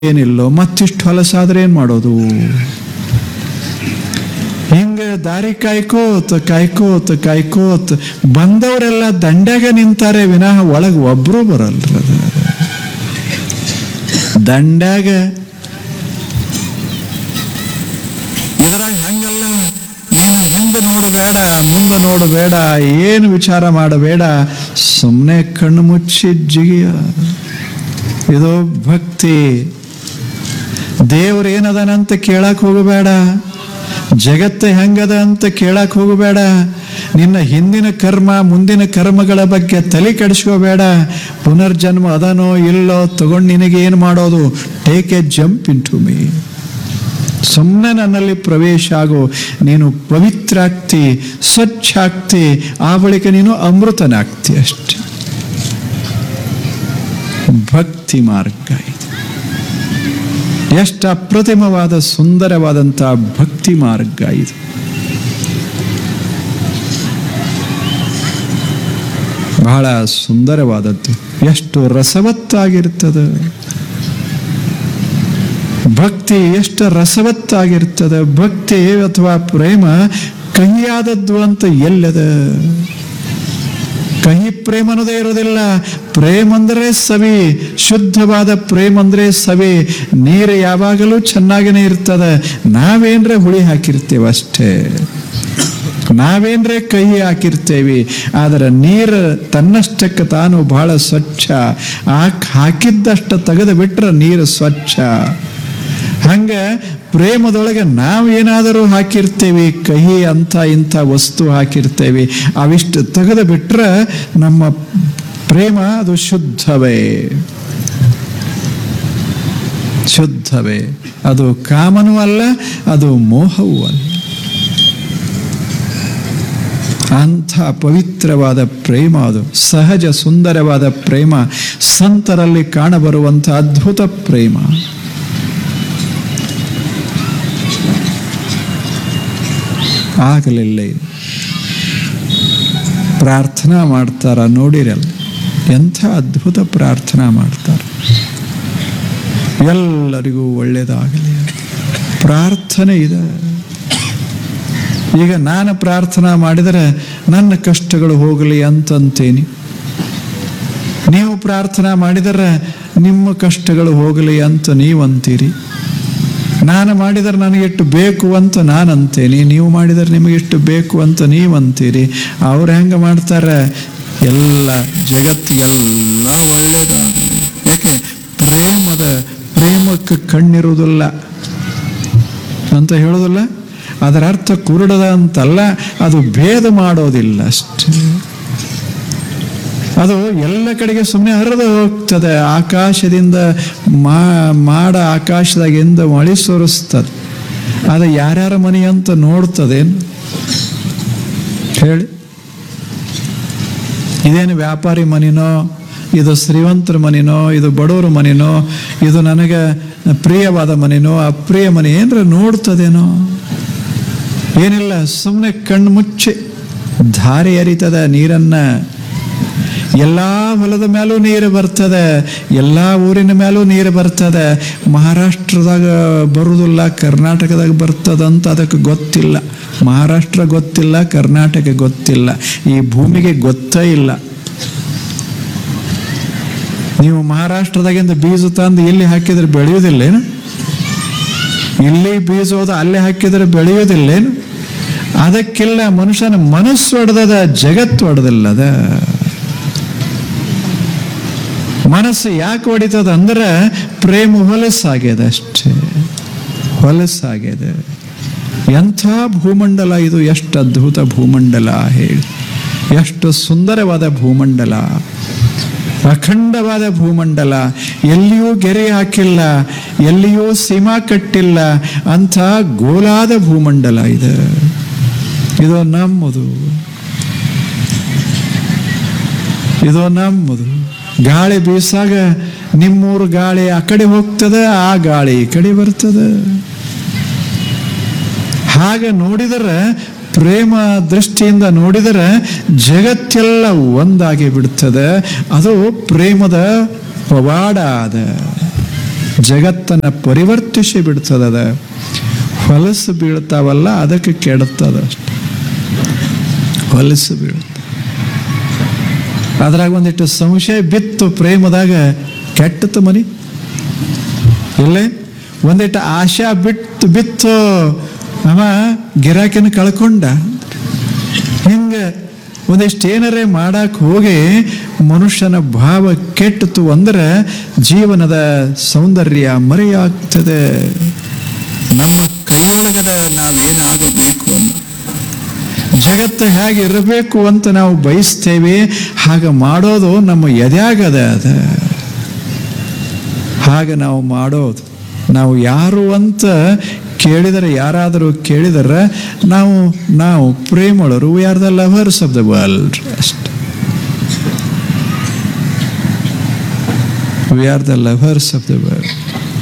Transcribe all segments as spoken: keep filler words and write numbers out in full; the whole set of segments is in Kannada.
ಏನಿಲ್ಲೋ ಮತ್ತಿಷ್ಟು ಹೊಲಸಾದ್ರೆ ಏನ್ ಮಾಡೋದು? ಹಿಂಗ ದಾರಿ ಕಾಯ್ಕೋತ್ ಕಾಯ್ಕೋತ್ ಕಾಯ್ಕೋತ್ ಬಂದವರೆಲ್ಲ ದಂಡ್ಯಾಗ ನಿಂತಾರೆ ವಿನಃ ಒಳಗ ಒಬ್ರು ಬರಲ್ರ. ದಂಡ್ಯಾಗ ಇದ್ರಾಗ ಹಂಗಲ್ಲ. ನೀನು ಹಿಂದೆ ನೋಡಬೇಡ, ಮುಂದೆ ನೋಡಬೇಡ, ಏನು ವಿಚಾರ ಮಾಡಬೇಡ, ಸುಮ್ಮನೆ ಕಣ್ಣು ಮುಚ್ಚಿ ಜಿಗಿಯ. ಇದು ಭಕ್ತಿ. ದೇವ್ರ ಏನದನಂತ ಕೇಳಕ್ ಹೋಗಬೇಡ, ಜಗತ್ತು ಹೆಂಗದ ಅಂತ ಕೇಳಕ್ ಹೋಗಬೇಡ, ನಿನ್ನ ಹಿಂದಿನ ಕರ್ಮ ಮುಂದಿನ ಕರ್ಮಗಳ ಬಗ್ಗೆ ತಲೆ ಕೆಡಿಸ್ಕೋಬೇಡ. ಪುನರ್ಜನ್ಮ ಅದನೋ ಇಲ್ಲೋ ತಗೊಂಡು ನಿನಗೆ ಏನು ಮಾಡೋದು? Take A jump in to me. ಸುಮ್ಮನೆ ನನ್ನಲ್ಲಿ ಪ್ರವೇಶ ಆಗು, ನೀನು ಪವಿತ್ರ ಆಗ್ತಿ, ಸ್ವಚ್ಛ ಆಗ್ತಿ, ಆ ಬಳಿಕ ನೀನು ಅಮೃತನಾಗ್ತಿ ಅಷ್ಟೆ. ಭಕ್ತಿ ಮಾರ್ಗ ಇದು. ಎಷ್ಟು ಅಪ್ರತಿಮವಾದ ಸುಂದರವಾದಂತಹ ಭಕ್ತಿ ಮಾರ್ಗ ಇದು. ಬಹಳ ಸುಂದರವಾದದ್ದು, ಎಷ್ಟು ರಸವತ್ತಾಗಿರ್ತದೆ ಭಕ್ತಿ, ಎಷ್ಟು ರಸವತ್ತಾಗಿರ್ತದೆ ಭಕ್ತಿ ಅಥವಾ ಪ್ರೇಮ. ಕಹಿಯಾದದ್ದು ಅಂತ ಎಲ್ಲದ? ಕಹಿ ಪ್ರೇಮ ಅನ್ನೋದೇ ಇರೋದಿಲ್ಲ. ಪ್ರೇಮ ಅಂದ್ರೆ ಸವಿ, ಶುದ್ಧವಾದ ಪ್ರೇಮ ಅಂದ್ರೆ ಸವಿ. ನೀರು ಯಾವಾಗಲೂ ಚೆನ್ನಾಗೇ ಇರ್ತದೆ. ನಾವೇನ್ರೆ ಹುಳಿ ಹಾಕಿರ್ತೇವೆ ಅಷ್ಟೇ, ನಾವೇನ್ರೆ ಕಹಿ ಹಾಕಿರ್ತೇವಿ. ಆದರೆ ನೀರು ತನ್ನಷ್ಟಕ್ಕೆ ತಾನು ಬಹಳ ಸ್ವಚ್ಛ. ಹಾಕಿದ್ದಷ್ಟು ತೆಗೆದು ಬಿಟ್ರೆ ನೀರು ಸ್ವಚ್ಛ. ಹಂಗ ಪ್ರೇಮದೊಳಗೆ ನಾವು ಏನಾದರೂ ಹಾಕಿರ್ತೇವೆ, ಕಹಿ ಅಂತ ಇಂಥ ವಸ್ತು ಹಾಕಿರ್ತೇವೆ, ಅವಿಷ್ಟು ತೆಗೆದು ಬಿಟ್ರೆ ನಮ್ಮ ಪ್ರೇಮ ಅದು ಶುದ್ಧವೇ, ಶುದ್ಧವೇ. ಅದು ಕಾಮನೂ ಅಲ್ಲ, ಅದು ಮೋಹವೂ ಅಲ್ಲ. ಅಂಥ ಪವಿತ್ರವಾದ ಪ್ರೇಮ ಅದು, ಸಹಜ ಸುಂದರವಾದ ಪ್ರೇಮ, ಸಂತರಲ್ಲಿ ಕಾಣಬರುವಂಥ ಅದ್ಭುತ ಪ್ರೇಮ. ಆಗಲಿಲ್ಲ. ಪ್ರಾರ್ಥನಾ ಮಾಡ್ತಾರ ನೋಡಿರಲ್ಲ, ಎಂಥ ಅದ್ಭುತ ಪ್ರಾರ್ಥನಾ ಮಾಡ್ತಾರೆ. ಎಲ್ಲರಿಗೂ ಒಳ್ಳೆಯದಾಗಲಿ ಪ್ರಾರ್ಥನೆ ಇದೆ. ಈಗ ನಾನು ಪ್ರಾರ್ಥನಾ ಮಾಡಿದರೆ ನನ್ನ ಕಷ್ಟಗಳು ಹೋಗಲಿ ಅಂತಂತೇನೆ, ನೀವು ಪ್ರಾರ್ಥನಾ ಮಾಡಿದರೆ ನಿಮ್ಮ ಕಷ್ಟಗಳು ಹೋಗಲಿ ಅಂತ ನೀವಂತೀರಿ. ನಾನು ಮಾಡಿದರೆ ನನಗೆಷ್ಟು ಬೇಕು ಅಂತ ನಾನು ಅಂತೇನೆ, ನೀವು ಮಾಡಿದರೆ ನಿಮಗೆಷ್ಟು ಬೇಕು ಅಂತ ನೀವಂತೀರಿ. ಅವ್ರು ಹೆಂಗೆ ಮಾಡ್ತಾರೆ? ಎಲ್ಲ ಜಗತ್ತಿಗೆಲ್ಲ ಒಳ್ಳೆಯದ. ಯಾಕೆ? ಪ್ರೇಮದ ಪ್ರೇಮಕ್ಕೆ ಕಣ್ಣಿರುವುದಿಲ್ಲ ಅಂತ ಹೇಳೋದಿಲ್ಲ. ಅದರ ಅರ್ಥ ಕುರುಡದ ಅಂತಲ್ಲ, ಅದು ಭೇದ ಮಾಡೋದಿಲ್ಲ ಅಷ್ಟೇ. ಅದು ಎಲ್ಲ ಕಡೆಗೆ ಸುಮ್ಮನೆ ಹರಿದು ಹೋಗ್ತದೆ. ಆಕಾಶದಿಂದ ಮಾಡ ಆಕಾಶದಾಗಿಂದ ಮಳೆ ಸುರಿಸ್ತದೆ. ಅದು ಯಾರ್ಯಾರ ಮನೆ ಅಂತ ನೋಡ್ತದೇನು ಹೇಳಿ? ಇದೇನು ವ್ಯಾಪಾರಿ ಮನೆನೋ, ಇದು ಶ್ರೀಮಂತರ ಮನೆನೋ, ಇದು ಬಡವರ ಮನೆನೋ, ಇದು ನನಗೆ ಪ್ರಿಯವಾದ ಮನೆನೋ ಅಪ್ರಿಯ ಮನೆ ಏನ್ರ ನೋಡ್ತದೇನೋ? ಏನಿಲ್ಲ, ಸುಮ್ಮನೆ ಕಣ್ಣು ಮುಚ್ಚಿ ಧಾರೆ ಹರಿತದ ನೀರನ್ನ. ಎಲ್ಲ ಹೊಲದ ಮೇಲೂ ನೀರು ಬರ್ತದೆ, ಎಲ್ಲ ಊರಿನ ಮೇಲೂ ನೀರು ಬರ್ತದೆ. ಮಹಾರಾಷ್ಟ್ರದಾಗ ಬರುವುದಿಲ್ಲ, ಕರ್ನಾಟಕದಾಗ ಬರ್ತದಂತ ಅದಕ್ಕೆ ಗೊತ್ತಿಲ್ಲ. ಮಹಾರಾಷ್ಟ್ರ ಗೊತ್ತಿಲ್ಲ, ಕರ್ನಾಟಕ ಗೊತ್ತಿಲ್ಲ, ಈ ಭೂಮಿಗೆ ಗೊತ್ತೇ ಇಲ್ಲ. ನೀವು ಮಹಾರಾಷ್ಟ್ರದಾಗಿಂದ ಬೀಜ ತಂದು ಇಲ್ಲಿ ಹಾಕಿದ್ರೆ ಬೆಳೆಯೋದಿಲ್ಲೇನು? ಇಲ್ಲಿ ಬೀಜ ಹೋದ ಅಲ್ಲೇ ಹಾಕಿದ್ರೆ ಬೆಳೆಯೋದಿಲ್ಲೇನು? ಅದಕ್ಕಿಲ್ಲ. ಮನುಷ್ಯನ ಮನಸ್ಸು ಒಡೆದದ, ಜಗತ್ತು ಒಡೆದಿಲ್ಲದ. ಮನಸ್ಸು ಯಾಕೆ ಹೊಡಿತದ ಅಂದ್ರೆ ಪ್ರೇಮ ಹೊಲಸಾಗ್ಯದ ಅಷ್ಟೇ, ಹೊಲಸಾಗ್ಯದ. ಎಂಥ ಭೂಮಂಡಲ ಇದು! ಎಷ್ಟು ಅದ್ಭುತ ಭೂಮಂಡಲ ಹೇಳಿ! ಎಷ್ಟು ಸುಂದರವಾದ ಭೂಮಂಡಲ, ಅಖಂಡವಾದ ಭೂಮಂಡಲ. ಎಲ್ಲಿಯೂ ಗೆರೆ ಹಾಕಿಲ್ಲ, ಎಲ್ಲಿಯೂ ಸೀಮಾ ಕಟ್ಟಿಲ್ಲ, ಅಂಥ ಗೋಲಾದ ಭೂಮಂಡಲ ಇದು. ಇದು ನಮ್ಮದು, ಇದು ನಮ್ಮದು. ಗಾಳಿ ಬೀಸಾಗ ನಿಮ್ಮೂರು ಗಾಳಿ ಆ ಕಡೆ ಹೋಗ್ತದೆ, ಆ ಗಾಳಿ ಈ ಕಡೆ ಬರ್ತದೆ. ಹಾಗೆ ನೋಡಿದರೆ, ಪ್ರೇಮ ದೃಷ್ಟಿಯಿಂದ ನೋಡಿದರೆ ಜಗತ್ತೆಲ್ಲ ಒಂದಾಗಿ ಬಿಡ್ತದೆ. ಅದು ಪ್ರೇಮದ ಪವಾಡ ಅದ. ಜಗತ್ತನ್ನು ಪರಿವರ್ತಿಸಿ ಬಿಡ್ತದ. ಹೊಲಸು ಬೀಳ್ತಾವಲ್ಲ ಅದಕ್ಕೆ ಕೆಡುತ್ತದ ಅಷ್ಟೆ. ಹೊಲಸು ಬೀಳುತ್ತೆ. ಅದ್ರಾಗ ಒಂದಿಟ್ಟು ಸಂಶಯ ಬಿತ್ತು ಪ್ರೇಮದಾಗ ಕೆಟ್ಟತ್ತು ಮನಿ ಇಲ್ಲೇ. ಒಂದಿಟ್ಟು ಆಶಾ ಬಿಟ್ಟು ಬಿತ್ತು ಅವ ಗಿರಾಕಿನ ಕಳ್ಕೊಂಡ. ಹಿಂಗೆ ಒಂದಿಷ್ಟು ಏನಾರೇ ಮಾಡಕ್ಕೆ ಹೋಗಿ ಮನುಷ್ಯನ ಭಾವ ಕೆಟ್ಟಿತು ಅಂದ್ರೆ ಜೀವನದ ಸೌಂದರ್ಯ ಮರೆಯಾಗ್ತದೆ. ನಮ್ಮ ಕೈಯೊಳಗದ ನಾವೇನಾಗಬೇಕು ಅಂತ, ಜಗತ್ತು ಹೇಗೆ ಇರಬೇಕು ಅಂತ ನಾವು ಬಯಸ್ತೇವೆ, ಹಾಗೆ ಮಾಡೋದು ನಮ್ಮ ಎದ್ಯಾಗದ ಅದ. ಹಾಗೆ ನಾವು ಮಾಡೋದು. ನಾವು ಯಾರು ಅಂತ ಕೇಳಿದರೆ, ಯಾರಾದರೂ ಕೇಳಿದರೆ ನಾವು ನಾವು ಪ್ರೇಮಳರು, we are the lovers of the world ಅಷ್ಟೆ. We are the lovers of the world.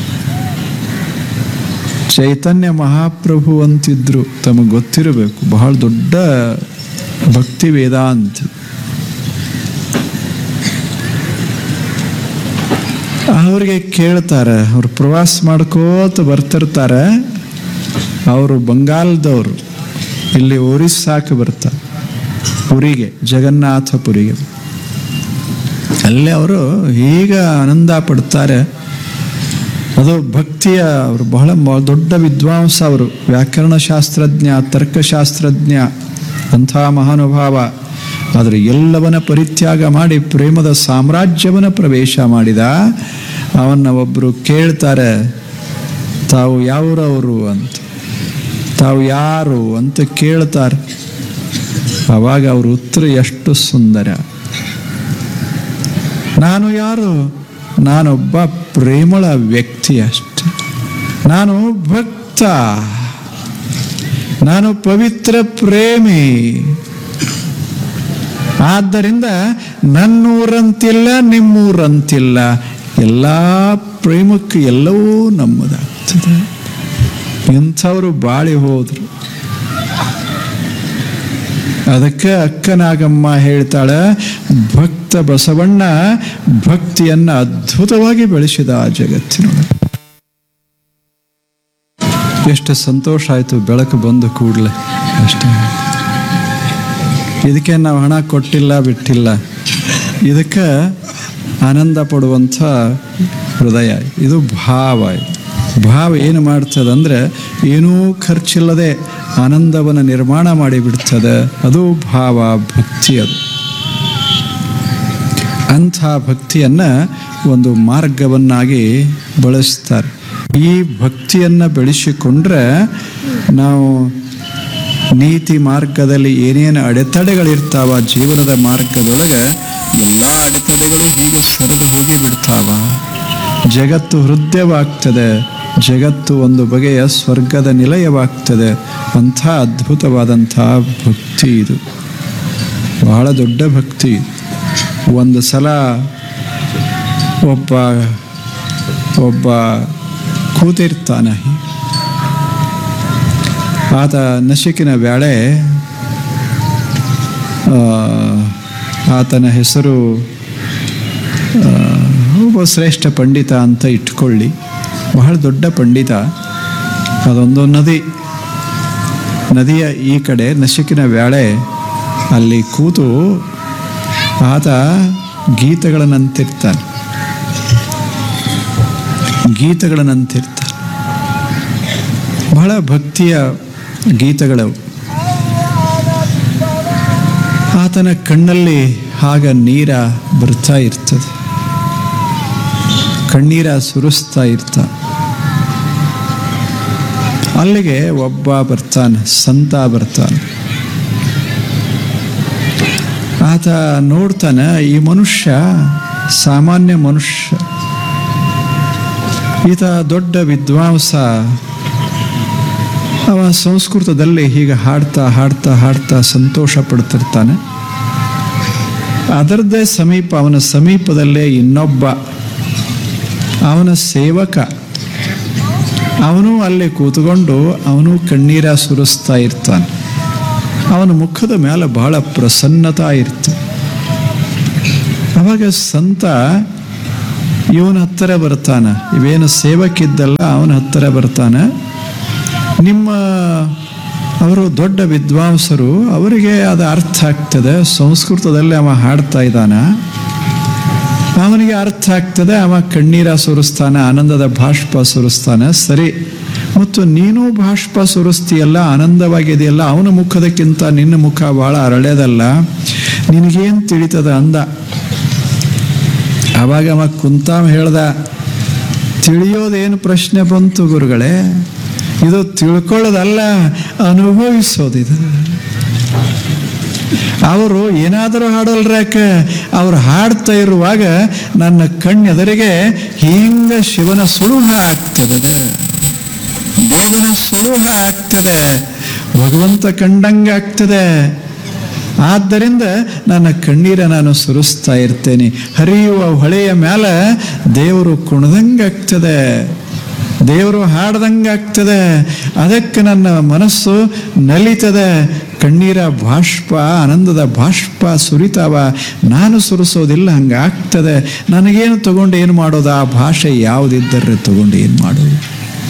ಚೈತನ್ಯ ಮಹಾಪ್ರಭು ಅಂತಿದ್ರು, ತಮಗೆ ಗೊತ್ತಿರಬೇಕು, ಬಹಳ ದೊಡ್ಡ ಭಕ್ತಿ ವೇದಾಂತ. ಅವ್ರಿಗೆ ಕೇಳ್ತಾರೆ, ಅವ್ರು ಪ್ರವಾಸ ಮಾಡ್ಕೋತ ಬರ್ತಿರ್ತಾರೆ. ಅವರು ಬಂಗಾಲದವರು, ಇಲ್ಲಿ ಒರಿಸ್ಸಾಕ್ಕೆ ಬರ್ತಾರೆ, ಪುರಿಗೆ, ಜಗನ್ನಾಥಪುರಿಗೆ. ಅಲ್ಲೇ ಅವರು ಈಗ ಆನಂದ ಪಡ್ತಾರೆ. ಅದು ಭಕ್ತಿಯ, ಅವರು ಬಹಳ ದೊಡ್ಡ ವಿದ್ವಾಂಸ, ಅವರು ವ್ಯಾಕರಣಶಾಸ್ತ್ರಜ್ಞ, ತರ್ಕಶಾಸ್ತ್ರಜ್ಞ, ಅಂಥ ಮಹಾನುಭಾವ. ಆದರೆ ಎಲ್ಲವನ್ನ ಪರಿತ್ಯಾಗ ಮಾಡಿ ಪ್ರೇಮದ ಸಾಮ್ರಾಜ್ಯವನ್ನ ಪ್ರವೇಶ ಮಾಡಿದ. ಅವನ್ನ ಒಬ್ಬರು ಕೇಳ್ತಾರೆ, ತಾವು ಯಾವ್ರವರು ಅಂತ, ತಾವು ಯಾರು ಅಂತ ಕೇಳ್ತಾರೆ. ಆವಾಗ ಅವ್ರ ಉತ್ತರ ಎಷ್ಟು ಸುಂದರ. ನಾನು ಯಾರು? ನಾನೊಬ್ಬ ಪ್ರೇಮಳ ವ್ಯಕ್ತಿ ಅಷ್ಟೆ. ನಾನು ಭಕ್ತ, ನಾನು ಪವಿತ್ರ ಪ್ರೇಮಿ. ಆದ್ದರಿಂದ ನನ್ನೂರಂತಿಲ್ಲ, ನಿಮ್ಮೂರಂತಿಲ್ಲ, ಎಲ್ಲ ಪ್ರೇಮಕ್ಕೆ ಎಲ್ಲವೂ ನಮ್ಮದಾಗ್ತದೆ. ಇಂಥವರು ಬಾಳಿ ಹೋದ್ರು. ಅದಕ್ಕೆ ಅಕ್ಕನಾಗಮ್ಮ ಹೇಳ್ತಾಳೆ, ಭಕ್ತ ಬಸವಣ್ಣ ಭಕ್ತಿಯನ್ನ ಅದ್ಭುತವಾಗಿ ಬೆಳೆಸಿದ ಆ ಜಗತ್ತಿನೊಳಗೆ. ಎಷ್ಟು ಸಂತೋಷ ಆಯ್ತು ಬೆಳಕು ಬಂದು ಕೂಡಲೇ ಅಷ್ಟೇ. ಇದಕ್ಕೆ ನಾವು ಹಣ ಕೊಟ್ಟಿಲ್ಲ ಬಿಟ್ಟಿಲ್ಲ, ಇದಕ್ಕೆ ಆನಂದ ಪಡುವಂಥ ಹೃದಯ, ಇದು ಭಾವ. ಭಾವ ಏನು ಮಾಡ್ತದಂದ್ರೆ ಏನೂ ಖರ್ಚಿಲ್ಲದೆ ಆನಂದವನ್ನು ನಿರ್ಮಾಣ ಮಾಡಿಬಿಡ್ತದೆ. ಅದು ಭಾವ, ಭಕ್ತಿ. ಅದು ಅಂಥ ಭಕ್ತಿಯನ್ನು ಒಂದು ಮಾರ್ಗವನ್ನಾಗಿ ಬಳಸ್ತಾರೆ. ಈ ಭಕ್ತಿಯನ್ನು ಬೆಳೆಸಿಕೊಂಡ್ರೆ ನಾವು ನೀತಿ ಮಾರ್ಗದಲ್ಲಿ ಏನೇನು ಅಡೆತಡೆಗಳಿರ್ತಾವ ಜೀವನದ ಮಾರ್ಗದೊಳಗೆ, ಎಲ್ಲ ಅಡೆತಡೆಗಳು ಹೀಗೆ ಸರಿದು ಹೋಗಿ ಬಿಡ್ತಾವ. ಜಗತ್ತು ಹೃದಯವಾಗ್ತದೆ, ಜಗತ್ತು ಒಂದು ಬಗೆಯ ಸ್ವರ್ಗದ ನಿಲಯವಾಗ್ತದೆ. ಅಂಥ ಅದ್ಭುತವಾದಂಥ ಭಕ್ತಿ ಇದು, ಬಹಳ ದೊಡ್ಡ ಭಕ್ತಿ. ಒಂದು ಸಲ ಒಬ್ಬ ಒಬ್ಬ ಕೂತಿರ್ತಾನೆ. ಆತ ನಶಿಕಿನ ವೇಳೆ, ಆತನ ಹೆಸರು ಒಬ್ಬ ಶ್ರೇಷ್ಠ ಪಂಡಿತ ಅಂತ ಇಟ್ಕೊಳ್ಳಿ, ಬಹಳ ದೊಡ್ಡ ಪಂಡಿತ. ಅದೊಂದು ನದಿ, ನದಿಯ ಈ ಕಡೆ ನಶಿಕಿನ ವೇಳೆ ಅಲ್ಲಿ ಕೂತು ಆತ ಗೀತೆಗಳನ್ನಂತಿರ್ತಾನೆ ಗೀತೆಗಳನ್ನಂತಿರ್ತಾನೆ ಬಹಳ ಭಕ್ತಿಯ ಗೀತೆಗಳವು. ಆತನ ಕಣ್ಣಲ್ಲಿ ಆಗ ನೀರ ಬರ್ತಾ ಇರ್ತದೆ, ಕಣ್ಣೀರ ಸುರಿಸ್ತಾ ಇರ್ತ. ಅಲ್ಲಿಗೆ ಒಬ್ಬ ಬರ್ತಾನೆ, ಸಂತ ಬರ್ತಾನೆ. ಆತ ನೋಡ್ತಾನೆ, ಈ ಮನುಷ್ಯ ಸಾಮಾನ್ಯ ಮನುಷ್ಯ, ಈತ ದೊಡ್ಡ ವಿದ್ವಾಂಸ. ಅವ ಸಂಸ್ಕೃತದಲ್ಲಿ ಹೀಗೆ ಹಾಡ್ತಾ ಹಾಡ್ತಾ ಹಾಡ್ತಾ ಸಂತೋಷ ಪಡ್ತಿರ್ತಾನೆ. ಅದರದ್ದೇ ಸಮೀಪ, ಅವನ ಸಮೀಪದಲ್ಲೇ ಇನ್ನೊಬ್ಬ ಅವನ ಸೇವಕ, ಅವನು ಅಲ್ಲಿ ಕೂತ್ಕೊಂಡು ಅವನು ಕಣ್ಣೀರ ಸುರಿಸ್ತಾ ಇರ್ತಾನೆ. ಅವನ ಮುಖದ ಮೇಲೆ ಬಹಳ ಪ್ರಸನ್ನತಾ ಇರ್ತದೆ. ಅವಾಗ ಸಂತ ಇವನ ಹತ್ತಿರ ಬರ್ತಾನ, ಇವೇನು ಸೇವಕಿದ್ದಲ್ಲ ಅವನ ಹತ್ತಿರ ಬರ್ತಾನ. ನಿಮ್ಮ ಅವರು ದೊಡ್ಡ ವಿದ್ವಾಂಸರು, ಅವರಿಗೆ ಅದು ಅರ್ಥ ಆಗ್ತದೆ. ಸಂಸ್ಕೃತದಲ್ಲಿ ಅವ ಹಾಡ್ತಾ ಇದ್ದಾನ, ಅವನಿಗೆ ಅರ್ಥ ಆಗ್ತದೆ. ಅವ ಕಣ್ಣೀರ ಸುರಿಸ್ತಾನ, ಆನಂದದ ಬಾಷ್ಪ ಸುರಿಸ್ತಾನ. ಸರಿ, ಮತ್ತು ನೀನು ಬಾಷ್ಪ ಸುರಿಸ್ತೀಯಲ್ಲ, ಆನಂದವಾಗಿದೆಯಲ್ಲ, ಅವನ ಮುಖದಕ್ಕಿಂತ ನಿನ್ನ ಮುಖ ಭಾಳ ಅರಳ್ಯದಲ್ಲ, ನಿನಗೇನು ತಿಳಿತದ ಅಂದ. ಆವಾಗ ಅವ ಕುಂತಾಮ ಹೇಳ್ದ, ತಿಳಿಯೋದೇನು ಪ್ರಶ್ನೆ ಬಂತು ಗುರುಗಳೇ, ಇದು ತಿಳ್ಕೊಳ್ಳೋದಲ್ಲ, ಅನುಭವಿಸೋದಿದು. ಅವರು ಏನಾದರೂ ಹಾಡಲ್ರಾಕ, ಅವ್ರು ಹಾಡ್ತಾ ಇರುವಾಗ ನನ್ನ ಕಣ್ಣೆದರಿಗೆ ಹಿಂಗ ಶಿವನ ಸುಳುಹ ಆಗ್ತದೆ, ದೇವನ ಸುಳುಹ ಆಗ್ತದೆ, ಭಗವಂತ ಕಂಡಂಗಾಗ್ತದೆ. ಆದ್ದರಿಂದ ನನ್ನ ಕಣ್ಣೀರ ನಾನು ಸುರಿಸ್ತಾ ಇರ್ತೇನೆ. ಹರಿಯುವ ಹೊಳೆಯ ಮೇಲೆ ದೇವರು ಕುಣದಂಗಾಗ್ತದೆ, ದೇವರು ಹಾಡ್ದಂಗಾಗ್ತದೆ. ಅದಕ್ಕೆ ನನ್ನ ಮನಸ್ಸು ನಲಿತದೆ. ಕಣ್ಣೀರ ಬಾಷ್ಪ, ಆನಂದದ ಬಾಷ್ಪ ಸುರಿತಾವ, ನಾನು ಸುರಿಸೋದಿಲ್ಲ, ಹಂಗಾಗ್ತದೆ. ನನಗೇನು ತಗೊಂಡು ಏನು ಮಾಡೋದು? ಆ ಭಾಷೆ ಯಾವುದಿದ್ದರೆ ತಗೊಂಡು ಏನು ಮಾಡೋದು?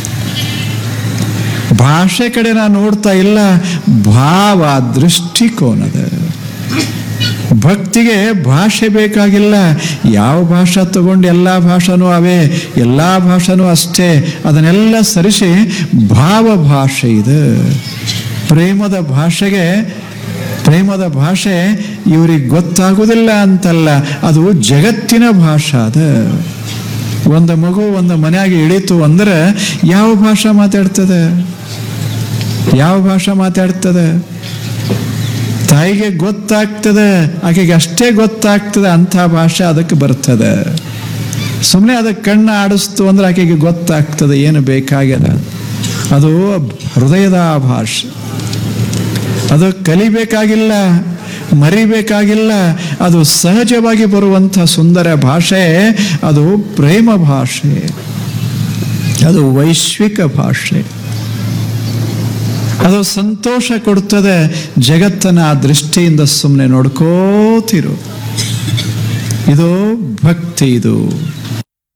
ಭಾಷೆ ಕಡೆ ನಾನು ನೋಡ್ತಾ ಇಲ್ಲ, ಭಾವ ದೃಷ್ಟಿಕೋನದ. ಭಕ್ತಿಗೆ ಭಾಷೆ ಬೇಕಾಗಿಲ್ಲ. ಯಾವ ಭಾಷೆ ತಗೊಂಡು ಎಲ್ಲ ಭಾಷೆನೂ ಅವೇ, ಎಲ್ಲ ಭಾಷೆನೂ ಅಷ್ಟೇ. ಅದನ್ನೆಲ್ಲ ಸರಿಸಿ ಭಾವ ಭಾಷೆ ಇದೆ. ಪ್ರೇಮದ ಭಾಷೆಗೆ, ಪ್ರೇಮದ ಭಾಷೆ ಇವ್ರಿಗೆ ಗೊತ್ತಾಗುವುದಿಲ್ಲ ಅಂತಲ್ಲ, ಅದು ಜಗತ್ತಿನ ಭಾಷೆ ಅದ. ಒಂದು ಮಗು ಒಂದು ಮನೆಯಾಗಿ ಇಳೀತು ಅಂದ್ರೆ ಯಾವ ಭಾಷೆ ಮಾತಾಡ್ತದೆ? ಯಾವ ಭಾಷೆ ಮಾತಾಡ್ತದೆ? ತಾಯಿಗೆ ಗೊತ್ತಾಗ್ತದೆ, ಆಕೆಗೆ ಅಷ್ಟೇ ಗೊತ್ತಾಗ್ತದೆ, ಅಂಥ ಭಾಷೆ ಅದಕ್ಕೆ ಬರ್ತದೆ. ಸುಮ್ಮನೆ ಅದಕ್ಕೆ ಕಣ್ಣು ಆಡಿಸ್ತು ಅಂದ್ರೆ ಆಕೆಗೆ ಗೊತ್ತಾಗ್ತದೆ ಏನು ಬೇಕಾಗ್ಯದ. ಅದು ಹೃದಯದ ಭಾಷೆ. ಅದು ಕಲಿಬೇಕಾಗಿಲ್ಲ, ಮರಿಬೇಕಾಗಿಲ್ಲ, ಅದು ಸಹಜವಾಗಿ ಬರುವಂಥ ಸುಂದರ ಭಾಷೆ. ಅದು ಪ್ರೇಮ ಭಾಷೆ, ಅದು ವೈಶ್ವಿಕ ಭಾಷೆ. ಅದು ಸಂತೋಷ ಕೊಡ್ತದೆ. ಜಗತ್ತನ್ನ ಆ ದೃಷ್ಟಿಯಿಂದ ಸುಮ್ಮನೆ ನೋಡ್ಕೋತಿರು. ಇದು ಭಕ್ತಿ. ಇದು